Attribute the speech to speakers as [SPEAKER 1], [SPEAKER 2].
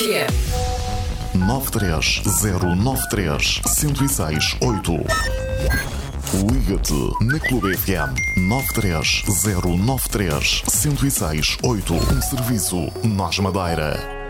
[SPEAKER 1] FM.
[SPEAKER 2] 93093-1068. Liga-te na Clube FM 93093-1068. Um serviço Nós Madeira.